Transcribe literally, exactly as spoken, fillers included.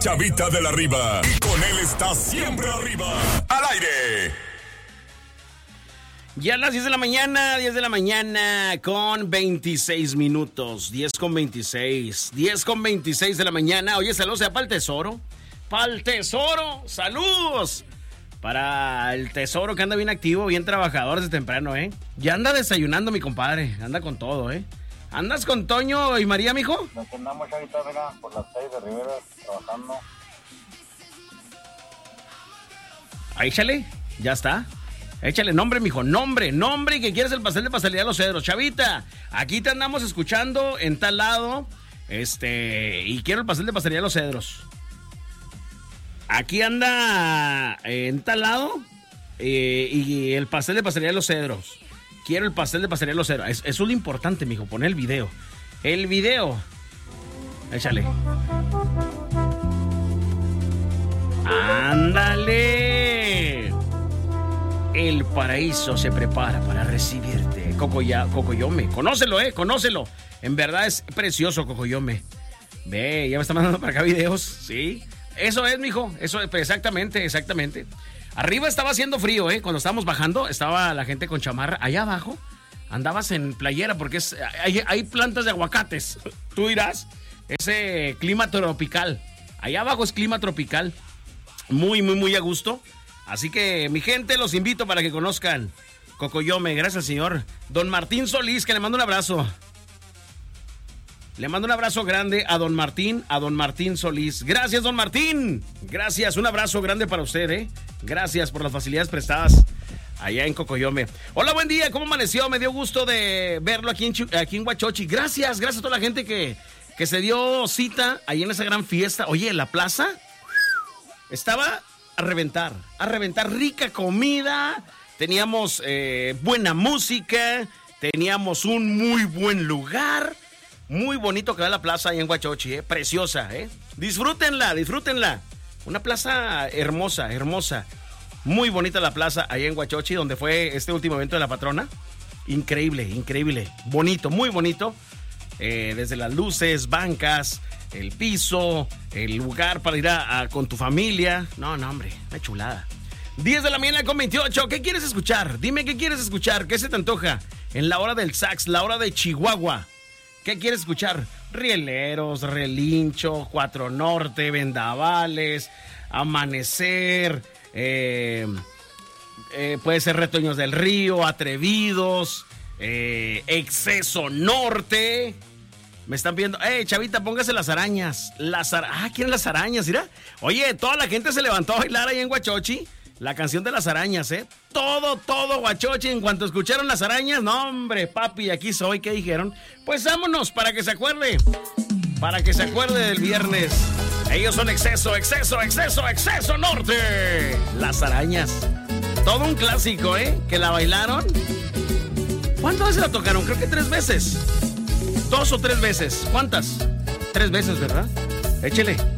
Chavita de la Riva. Y con él está siempre arriba. Al aire. Ya a las diez de la mañana, diez de la mañana con veintiséis minutos. diez con veintiséis. diez con veintiséis de la mañana. Oye, saludos para el tesoro. Para el tesoro. Saludos. Para el tesoro que anda bien activo, bien trabajador desde temprano, ¿eh? Ya anda desayunando mi compadre. Anda con todo, ¿eh? ¿Andas con Toño y María, mijo? Nos andamos ahorita, mira, por las seis de Rivera, trabajando. Ahí, échale. Ya está. Échale nombre, mijo, nombre, nombre, y que quieres el pastel de pastelería de los Cedros. Chavita, aquí te andamos escuchando en tal lado, este, y quiero el pastel de pastelería de los Cedros. Aquí anda eh, en tal lado, eh, y el pastel de pastelería de los Cedros. Quiero el pastel de pastelería de los Cedros. Es, eso es lo importante, mijo, poner el video. El video. Échale. ¡Ándale! El paraíso se prepara para recibirte. Cocoya, Cocoyome. Conócelo, eh, conócelo. En verdad es precioso, Cocoyome. Ve, ya me está mandando para acá videos. Sí. Eso es, mijo. Eso es, exactamente, exactamente. Arriba estaba haciendo frío, eh. Cuando estábamos bajando, estaba la gente con chamarra. Allá abajo andabas en playera porque es, hay, hay plantas de aguacates. Tú dirás, ese clima tropical. Allá abajo es clima tropical. Muy, muy, muy a gusto. Así que, mi gente, los invito para que conozcan Cocoyome. Gracias, señor Don Martín Solís, que le mando un abrazo. Le mando un abrazo grande a Don Martín, a Don Martín Solís. Gracias, Don Martín. Gracias, un abrazo grande para usted, ¿eh? Gracias por las facilidades prestadas allá en Cocoyome. Hola, buen día, ¿cómo amaneció? Me dio gusto de verlo aquí en, aquí en Huachochi. Gracias, gracias a toda la gente que, que se dio cita ahí en esa gran fiesta. Oye, la plaza estaba a reventar, a reventar, rica comida, teníamos eh, buena música, teníamos un muy buen lugar, muy bonito quedó la plaza ahí en Huachochi, eh, preciosa, eh. Disfrútenla, disfrútenla. Una plaza hermosa, hermosa, muy bonita la plaza ahí en Huachochi, donde fue este último evento de la patrona. Increíble, increíble, bonito, muy bonito. Eh, desde las luces, bancas, el piso, el lugar para ir a, a, con tu familia. No, no, hombre, una chulada. diez de la mañana con veintiocho. ¿Qué quieres escuchar? Dime qué quieres escuchar. ¿Qué se te antoja? En la hora del sax, la hora de Chihuahua. ¿Qué quieres escuchar? Rieleros, relincho, Cuatro Norte, Vendavales, Amanecer, eh, eh, puede ser Retoños del Río, Atrevidos, eh, Exceso Norte. Me están viendo, eh, Chavita, póngase las arañas. Las ara... Ah, ¿quieren las arañas? ¿Mira? Oye, toda la gente se levantó a bailar ahí en Huachochi. La canción de las arañas, ¿eh? Todo, todo Huachochi. En cuanto escucharon las arañas, no, hombre, papi, aquí soy. ¿Qué dijeron? Pues vámonos, para que se acuerde. Para que se acuerde del viernes. Ellos son Exceso, Exceso, Exceso, Exceso Norte. Las arañas. Todo un clásico, ¿eh? Que la bailaron. ¿Cuántas veces la tocaron? Creo que tres veces. Dos o tres veces. ¿Cuántas? Tres veces, ¿verdad? Échele.